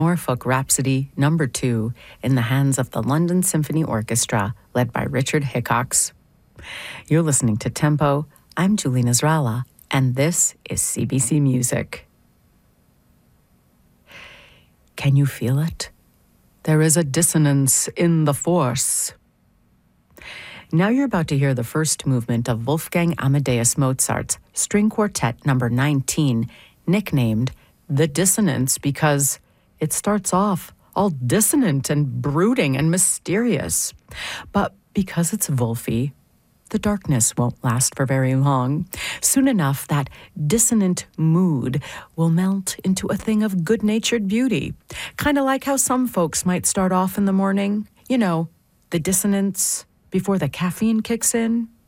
Norfolk Rhapsody No. 2 in the hands of the London Symphony Orchestra, led by Richard Hickox. You're listening to Tempo. I'm Julie Nasrallah, and this is CBC Music. Can you feel it? There is a dissonance in the force. Now you're about to hear the first movement of Wolfgang Amadeus Mozart's String Quartet No. 19, nicknamed The Dissonance because it starts off all dissonant and brooding and mysterious. But because it's Wolfie, the darkness won't last for very long. Soon enough, that dissonant mood will melt into a thing of good-natured beauty. Kind of like how some folks might start off in the morning. You know, the dissonance before the caffeine kicks in.